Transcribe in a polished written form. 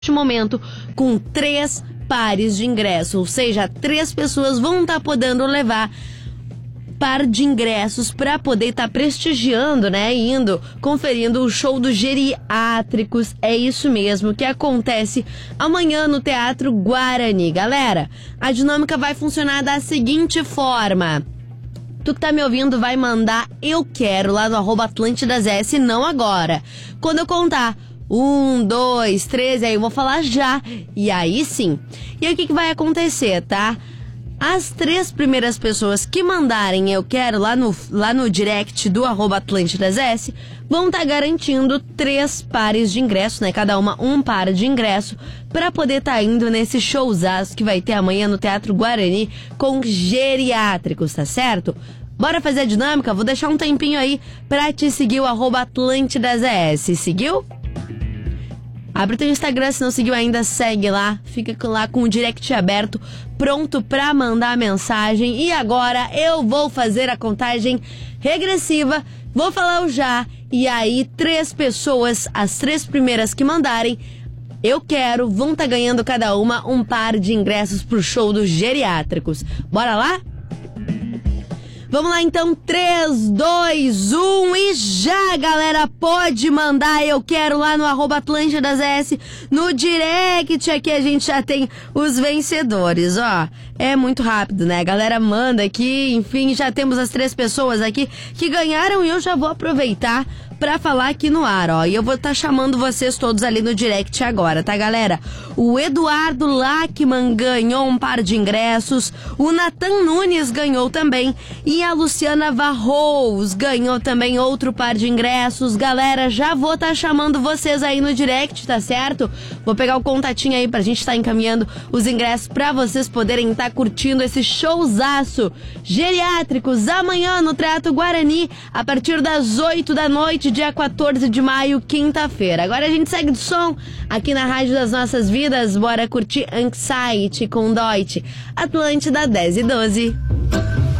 neste momento com 3 pares de ingresso, ou seja, 3 pessoas vão estar podendo levar par de ingressos para poder estar prestigiando, né, conferindo o show dos geriátricos. É isso mesmo que acontece amanhã no Teatro Guarani. Galera, a dinâmica vai funcionar da seguinte forma: tu que tá me ouvindo vai mandar eu quero lá no @AtlântidaS, não agora. Quando eu contar 1, 2, 3, aí eu vou falar já. E aí sim. E aí o que vai acontecer, tá? As 3 primeiras pessoas que mandarem eu quero lá no direct do @AtlântidaS vão estar garantindo 3 pares de ingresso, né? Cada uma um par de ingresso para poder estar indo nesse showzaço que vai ter amanhã no Teatro Guarani com geriátricos, tá certo? Bora fazer a dinâmica? Vou deixar um tempinho aí pra te seguir o @AtlântidaS. Seguiu? Abre o teu Instagram, se não seguiu ainda, segue lá. Fica lá com o direct aberto, pronto pra mandar a mensagem. E agora eu vou fazer a contagem regressiva. Vou falar o já. E aí 3 pessoas, as 3 primeiras que mandarem eu quero, vão estar ganhando cada uma um par de ingressos pro show dos geriátricos. Bora lá? Vamos lá então, 3, 2, 1 e já, galera, pode mandar eu quero lá no @AtlântidaS, no direct, aqui a gente já tem os vencedores, ó, é muito rápido, né, a galera manda aqui, enfim, já temos as 3 pessoas aqui que ganharam e eu já vou aproveitar pra falar aqui no ar, ó, e eu vou estar chamando vocês todos ali no direct agora, tá, galera? O Eduardo Lachman ganhou um par de ingressos, o Nathan Nunes ganhou também, e a Luciana Varros ganhou também outro par de ingressos. Galera, já vou estar chamando vocês aí no direct, tá certo? Vou pegar o contatinho aí pra gente estar encaminhando os ingressos pra vocês poderem estar curtindo esse showzaço geriátricos amanhã no Teatro Guarani, a partir das 8 da noite, dia 14 de maio, quinta-feira. Agora a gente segue de som aqui na Rádio das Nossas Vidas. Bora curtir Anxiety com Deutsche. Atlântida 10 e 12.